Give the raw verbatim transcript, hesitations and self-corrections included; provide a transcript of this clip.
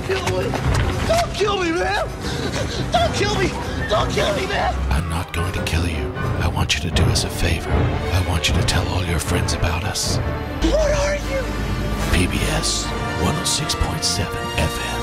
kill me! Don't kill me, man! Don't kill me! Don't kill me, man! I'm not going to kill you. I want you to do us a favor. I want you to tell all your friends about us. What are you? P B S one oh six point seven F M.